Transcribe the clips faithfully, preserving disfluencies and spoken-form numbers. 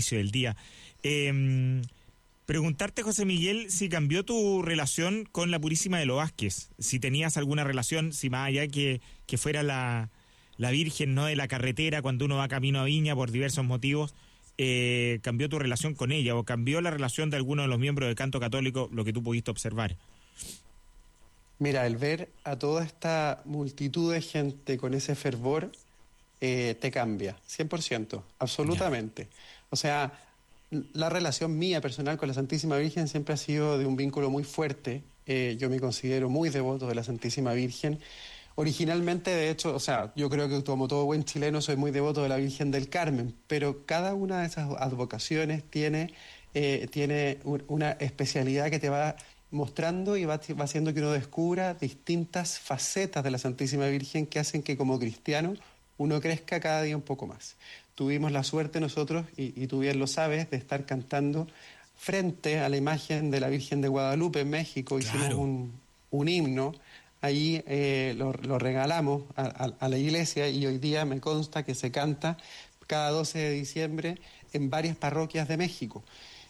inicio del día. Eh, preguntarte, José Miguel, si cambió tu relación con la Purísima de los Vázquez, si tenías alguna relación, si más allá que, que fuera la, la Virgen, ¿no?, de la carretera cuando uno va camino a Viña por diversos motivos, eh, cambió tu relación con ella o cambió la relación de alguno de los miembros del canto católico, lo que tú pudiste observar. Mira, el ver a toda esta multitud de gente con ese fervor eh, te cambia, cien por ciento, absolutamente. Ya. O sea, la relación mía personal con la Santísima Virgen siempre ha sido de un vínculo muy fuerte. Eh, yo me considero muy devoto de la Santísima Virgen. Originalmente, de hecho, o sea, yo creo que como todo buen chileno soy muy devoto de la Virgen del Carmen, pero cada una de esas advocaciones tiene, eh, tiene una especialidad que te va mostrando y va, va haciendo que uno descubra distintas facetas de la Santísima Virgen que hacen que como cristiano uno crezca cada día un poco más. Tuvimos la suerte nosotros, y, y tú bien lo sabes, de estar cantando frente a la imagen de la Virgen de Guadalupe en México. Claro. Hicimos un, un himno, ahí eh, lo, lo regalamos a, a, a la iglesia y hoy día me consta que se canta cada doce de diciembre en varias parroquias de México.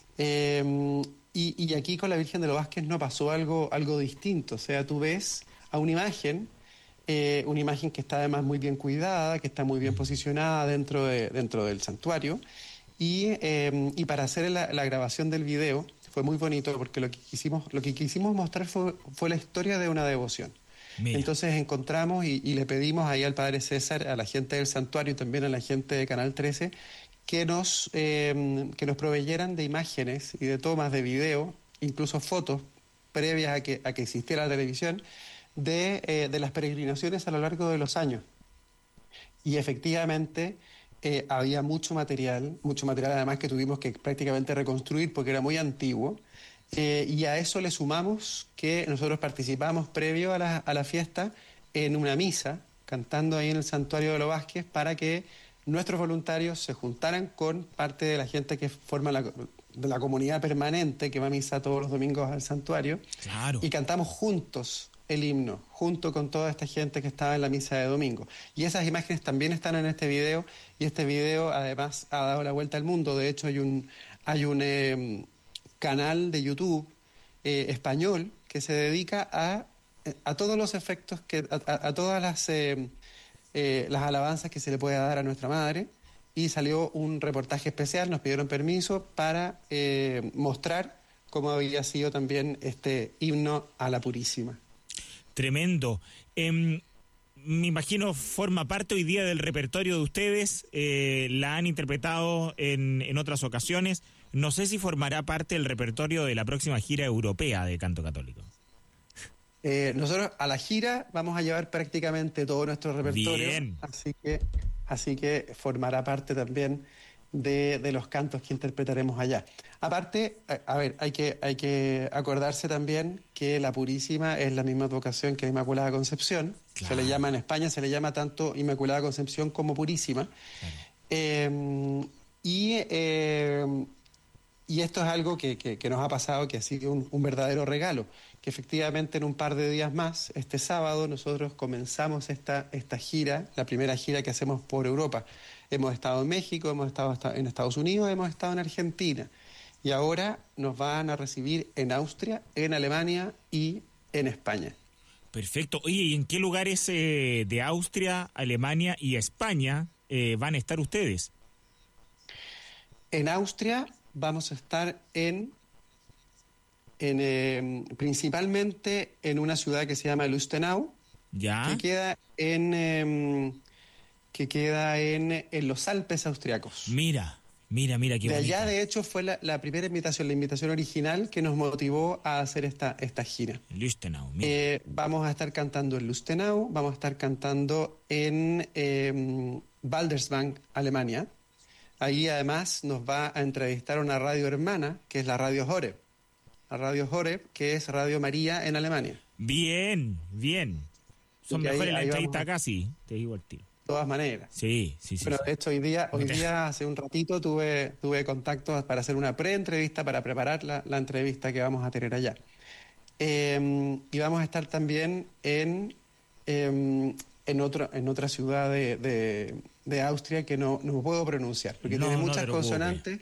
Eh, y, y aquí con la Virgen de los Vázquez no pasó algo, algo distinto, o sea, tú ves a una imagen, eh, una imagen que está además muy bien cuidada, que está muy bien posicionada dentro, de, dentro del santuario, y, eh, y para hacer la, la grabación del video fue muy bonito porque lo que quisimos, lo que quisimos mostrar fue, fue la historia de una devoción. Mira. Entonces encontramos y, y le pedimos ahí al Padre César, a la gente del santuario y también a la gente de Canal trece, que nos, eh, que nos proveyeran de imágenes y de tomas de video, incluso fotos previas a que, a que existiera la televisión, de, eh, de las peregrinaciones a lo largo de los años. Y efectivamente eh, había mucho material, mucho material además que tuvimos que prácticamente reconstruir porque era muy antiguo, eh, y a eso le sumamos que nosotros participamos previo a la, a la fiesta en una misa, cantando ahí en el Santuario de los Vázquez, para que nuestros voluntarios se juntaran con parte de la gente que forma la, de la comunidad permanente que va a misa todos los domingos al santuario. Claro. Y cantamos juntos el himno, junto con toda esta gente que estaba en la misa de domingo. Y esas imágenes también están en este video, y este video además ha dado la vuelta al mundo. De hecho hay un, hay un eh, canal de YouTube eh, español que se dedica a, a todos los efectos, que a, a, a todas las... Eh, Eh, las alabanzas que se le puede dar a nuestra madre, y salió un reportaje especial, nos pidieron permiso para eh, mostrar cómo había sido también este himno a la Purísima. Tremendo. Eh, me imagino forma parte hoy día del repertorio de ustedes, eh, la han interpretado en, en otras ocasiones, no sé si formará parte del repertorio de la próxima gira europea de canto católico. Eh, nosotros a la gira vamos a llevar prácticamente todo nuestro repertorio. Bien. Así que, así que formará parte también de, de los cantos que interpretaremos allá. Aparte, a, a ver, hay que, hay que acordarse también que la Purísima es la misma advocación que la Inmaculada Concepción. Claro. Se le llama en España, se le llama tanto Inmaculada Concepción como Purísima. Claro. Eh, y... Eh, Y esto es algo que, que, que nos ha pasado, que ha sido un, un verdadero regalo, que efectivamente en un par de días más, este sábado, nosotros comenzamos esta, esta gira, la primera gira que hacemos por Europa. Hemos estado en México, hemos estado en Estados Unidos, hemos estado en Argentina, y ahora nos van a recibir en Austria, en Alemania y en España. Perfecto. Oye, ¿y en qué lugares eh, de Austria, Alemania y España eh, van a estar ustedes? En Austria vamos a estar en, en eh, principalmente en una ciudad que se llama Lustenau, ¿ya? que queda en eh, que queda en, en los Alpes austriacos. Mira, mira, mira qué de bonito. allá, de hecho, fue la, la primera invitación, la invitación original que nos motivó a hacer esta, esta gira. Lustenau, mira. Eh, vamos a estar cantando en Lustenau, vamos a estar cantando en eh, Baldersbach, Alemania. Ahí además nos va a entrevistar una radio hermana, que es la Radio Horeb. La Radio Horeb, que es Radio María en Alemania. Bien, bien. Son mejores ahí, la ahí entrevista a... casi, te digo el tiro. De todas maneras. Sí, sí, sí. Pero sí. de hecho hoy día, hoy día hace un ratito tuve, tuve contactos para hacer una pre-entrevista, para preparar la, la entrevista que vamos a tener allá. Eh, y vamos a estar también en... Eh, En, otro, en otra ciudad de, de, de Austria que no, no puedo pronunciar, porque no, tiene muchas no consonantes.